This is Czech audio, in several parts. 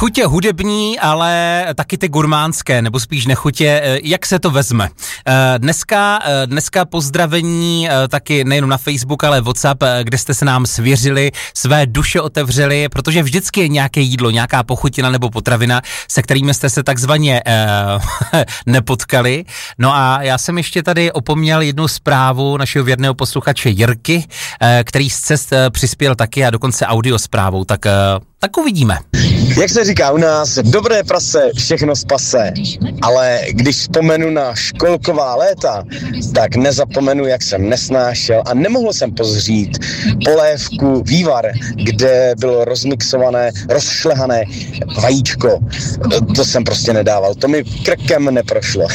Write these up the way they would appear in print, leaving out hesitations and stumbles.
Chutě hudební, ale taky ty gurmánské, nebo spíš nechutě, jak se to vezme. Dneska pozdravení taky nejen na Facebook, ale WhatsApp, kde jste se nám svěřili, své duše otevřeli, protože vždycky je nějaké jídlo, nějaká pochutina nebo potravina, se kterými jste se takzvaně nepotkali. No a já jsem ještě tady opomněl jednu zprávu našeho věrného posluchače Jirky, který z cest přispěl taky a dokonce audio zprávou, tak uvidíme. Jak se říká u nás, dobré prase všechno spase, ale když vzpomenu na školková léta, tak nezapomenu, jak jsem nesnášel a nemohl jsem pozřít polévku vývar, kde bylo rozmixované, rozšlehané vajíčko. To jsem prostě nedával, to mi krkem neprošlo.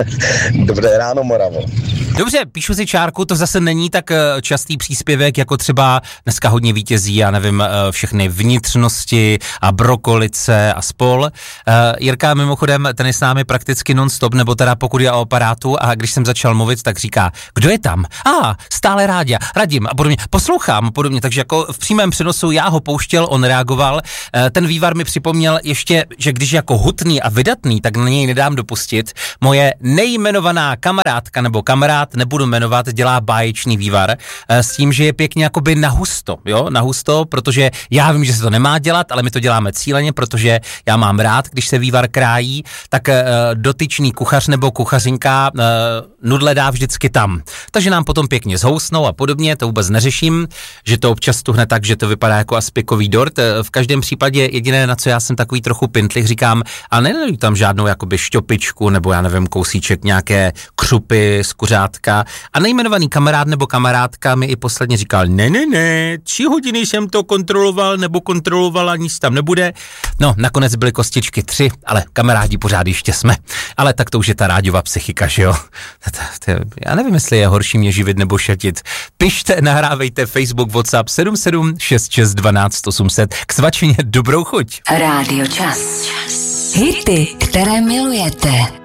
Dobré ráno, Moravo. Dobře, píšu si čárku, to zase není tak častý příspěvek, jako třeba dneska hodně vítězí, já nevím, všechny vnitřnosti a brokolice a spol. Jirka mimochodem, ten je s námi prakticky non-stop, nebo teda pokud je o aparátu, a když jsem začal mluvit, tak říká, kdo je tam? Stále radím a podobně, poslouchám a podobně, takže jako v přímém přenosu já ho pouštěl, on reagoval. Ten vývar mi připomněl ještě, že když je jako hutný a vydatný, tak na něj nedám dopustit. Moje nejmenovaná kamarádka nebo kamarád, nebudu jmenovat, dělá báječný vývar s tím, že je pěkně jakoby nahusto, protože já vím, že se to nemá dělat, ale my to děláme cíleně, protože já mám rád, když se vývar krájí, tak dotyčný kuchař nebo kuchařinka nudle dá vždycky tam. Takže nám potom pěkně zhousnou a podobně, to vůbec neřeším, že to občas tuhne tak, že to vypadá jako aspikový dort. V každém případě jediné, na co já jsem takový trochu pintlich, říkám, ale nedali tam žádnou jakoby šťopičku nebo já nevím, kousíček nějaké křupy z kuřátka. A nejmenovaný kamarád nebo kamarádka mi i posledně říkal, ne, 3 hodiny jsem to kontroloval nebo kontrolovala, nic tam nebude. No, nakonec byly kostičky 3, ale kamarádi pořád ještě jsme. Ale tak to už je ta Ráďova psychika, že jo? Já nevím, jestli je horší mě živit nebo šatit. Pište, nahrávejte Facebook, WhatsApp 77 66 12 800. K svačině dobrou chuť. Rádio Čas. Hity, které milujete.